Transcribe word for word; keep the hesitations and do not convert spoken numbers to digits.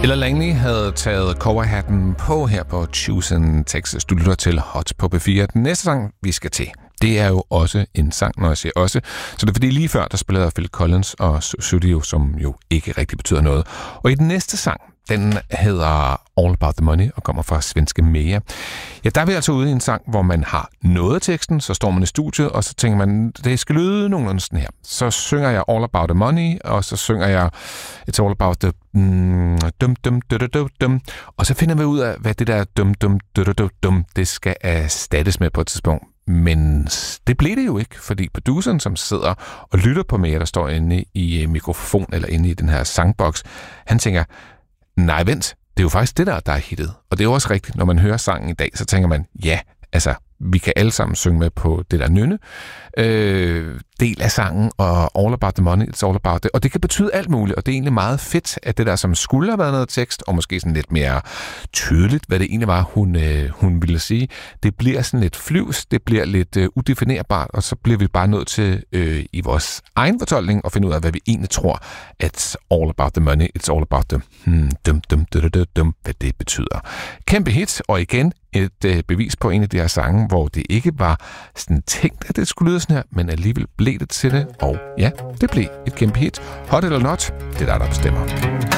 Ella Langley havde taget cowboyhatten på her på Tucson, Texas. Du lytter til Hot på P fire. Den næste sang, vi skal til, det er jo også en sang, når jeg siger også. Så det er fordi lige før, der spillede Phil Collins og Studio, som jo ikke rigtig betyder noget. Og i den næste sang, den hedder All About The Money og kommer fra svenske Mea. Ja, der er vi altså ude i en sang, hvor man har noget af teksten, så står man i studiet, og så tænker man, det skal lyde nogenlunde sådan her. Så synger jeg All About The Money, og så synger jeg It's All About The mm, dum, dum, dum, dum, dum. Og så finder vi ud af, hvad det der dum, dum, dum, dum, dum, det skal erstattes med på et tidspunkt. Men det blev det jo ikke, fordi produceren, som sidder og lytter på Mea, der står inde i mikrofon eller inde i den her sangboks, han tænker, nej, vent, det er jo faktisk det der, der er hittet. Og det er jo også rigtigt, når man hører sangen i dag, så tænker man, ja, altså, vi kan alle sammen synge med på det der nynne øh, del af sangen, og All About The Money, It's All About It. Og det kan betyde alt muligt, og det er egentlig meget fedt, at det der, som skulle have været noget tekst, og måske sådan lidt mere tydeligt, hvad det egentlig var, hun, øh, hun ville sige, det bliver sådan lidt flyvs, det bliver lidt øh, udefinerbart, og så bliver vi bare nødt til øh, i vores egen fortolkning at finde ud af, hvad vi egentlig tror, at All About The Money, It's All About The hmm, dum, dum, dum, dum, dum, hvad det betyder. Kæmpe hit, og igen et øh, bevis på en af de her sange, hvor det ikke var sådan tænkt, at det skulle lyde sådan her, men alligevel blev det til det, og ja, det blev et kæmpe hit. Hot eller not, det er der, der bestemmer.